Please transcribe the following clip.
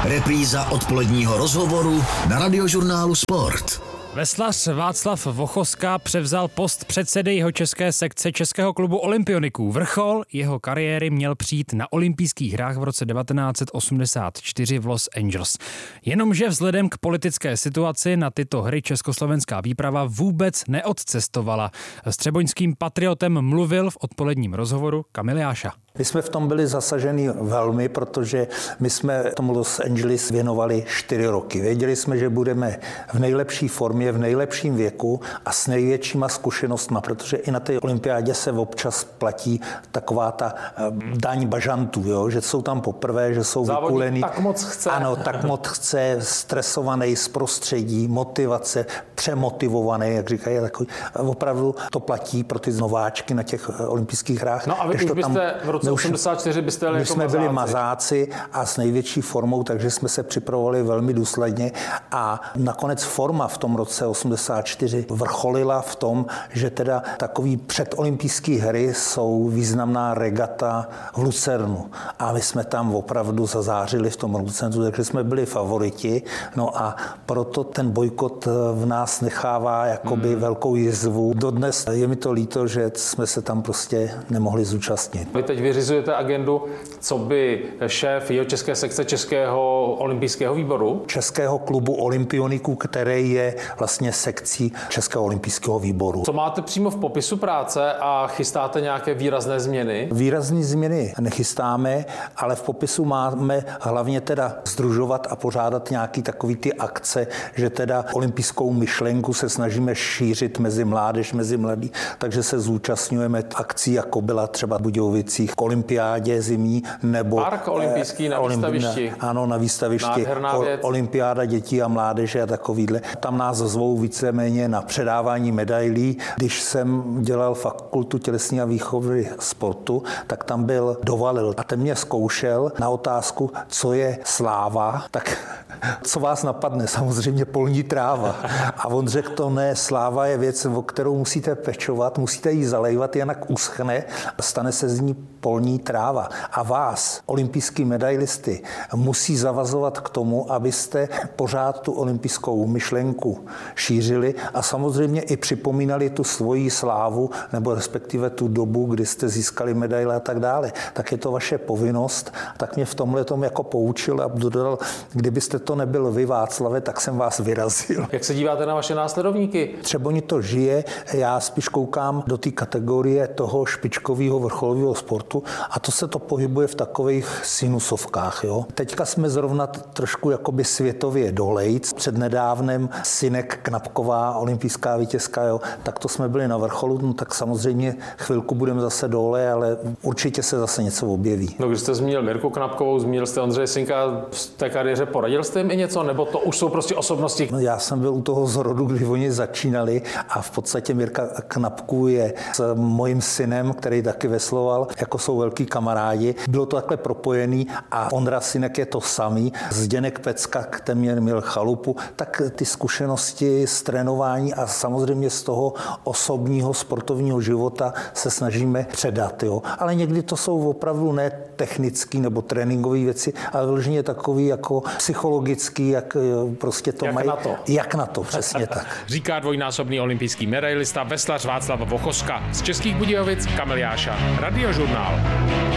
Repríza odpoledního rozhovoru na Radiožurnálu Sport. Veslař Václav Vochoska převzal post předsedy jeho české sekce Českého klubu olympioniků. Vrchol jeho kariéry měl přijít na olympijských hrách v roce 1984 v Los Angeles. Jenomže vzhledem k politické situaci na tyto hry československá výprava vůbec neodcestovala. S třeboňským patriotem mluvil v odpoledním rozhovoru Kamil Jáša. My jsme v tom byli zasaženi velmi, protože my jsme tomu Los Angeles věnovali 4 roky. Věděli jsme, že budeme v nejlepší formě, v nejlepším věku a s největšíma zkušenostma, protože i na té olympiádě se občas platí taková ta daň bažantů, jo? Že jsou tam poprvé, že jsou vykulený. Tak moc chce. Ano, tak moc chce, stresovaný z prostředí, motivace, přemotivovaný, jak říkají, takový. Opravdu to platí pro ty nováčky na těch olympijských hrách. No a vy už byste v roce 84 byste jeli jako mazáci. My jsme byli mazáci a s největší formou, takže jsme se připravovali velmi důsledně a nakonec forma v tom roce 84 vrcholila v tom, že teda takový předolympijské hry jsou významná regata v Lucernu a my jsme tam opravdu zazářili v tom Lucernu, takže jsme byli favoriti, no a proto ten bojkot v nás nechává jakoby velkou jizvu. Dodnes je mi to líto, že jsme se tam prostě nemohli zúčastnit. Vy teď vyřizujete agendu, co by šéf jeho české sekce Českého olympijského výboru? Českého klubu olympioniků, který je vlastně sekcí Českého olympijského výboru. Co máte přímo v popisu práce a chystáte nějaké výrazné změny? Výrazné změny nechystáme, ale v popisu máme hlavně teda sdružovat a pořádat nějaký takový ty akce, že teda olympijskou myšlenku se snažíme šířit mezi mládež, mezi mladí, takže se zúčastňujeme akcí, jako byla třeba v Budějovicích k olympiádě zimní, nebo Park olympijský na výstavišti. Ano, na výstavišti. Nádherná věc. Olympiáda dětí a mládeže a takovýhle. Tam nás zvou víceméně na předávání medailí. Když jsem dělal fakultu tělesné a výchovy sportu, tak tam byl Dovalil a ten mě zkoušel na otázku, co je sláva, tak co vás napadne? Samozřejmě polní tráva. A on řekl, to ne, sláva je věc, o kterou musíte pečovat, musíte ji zalejvat, jinak uschne a stane se z ní polní tráva. A vás, olympijský medailisty, musí zavazovat k tomu, abyste pořád tu olympijskou myšlenku šířili a samozřejmě i připomínali tu svoji slávu, nebo respektive tu dobu, kdy jste získali medaile a tak dále. Tak je to vaše povinnost. Tak mě v tomhle tom jako poučil a dodal, kdybyste to nebyl vy, Václave, tak jsem vás vyrazil. Jak se díváte na vaše následovníky? Třeboň to žije, já spíš koukám do té kategorie toho špičkového vrcholového sportu a to se to pohybuje v takových sinusovkách. Jo. Teďka jsme zrovna trošku jakoby světově dolejc. Přednedávnem Sinek Knapková, olympijská vítězka, jo, tak to jsme byli na vrcholu, no, tak samozřejmě chvilku budeme zase dole, ale určitě se zase něco objeví. No, když jste zmínil Mirku Knapkovou, zmínil jste Ondřeje Sinka v té kariéře, poradil jste jim i něco, nebo to už jsou prostě osobnosti? No, já jsem byl u toho zrodu, kdy oni začínali a v podstatě Mirka Knapků je s mojím synem, který taky vesloval, jako jsou velký kamarádi. Bylo to takhle propojený a Ondra Sinek je to samý. Zdeněk Pecka, který měl chalupu, tak ty zkušenosti z trénování a samozřejmě z toho osobního sportovního života se snažíme předat. Jo. Ale někdy to jsou opravdu ne technické nebo tréninkové věci, ale vyloženě takový jako psychologický, jak prostě to jak mají. Na to. Jak na to, přesně tak. Říká dvojnásobný olympijský medailista veslař Václav Vochoska. Z Českých Budějovic Kamil Jáša, Radiožurnál.